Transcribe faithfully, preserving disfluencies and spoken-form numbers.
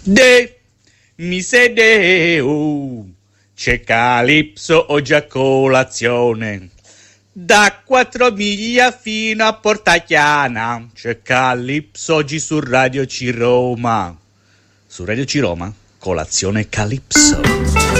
De mi sedeo, c'è Calypso oggi a colazione. Da quattro miglia fino a Portachiana c'è Calypso oggi su Radio Ciroma. Su Radio Ciroma, colazione Calypso.